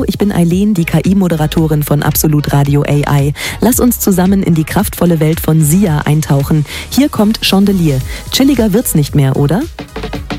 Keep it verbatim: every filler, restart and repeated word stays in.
ich bin Eileen, die K I-Moderatorin von Absolut Radio A I. Lass uns zusammen in die kraftvolle Welt von Sia eintauchen. Hier kommt Chandelier. Chilliger wird's nicht mehr, oder?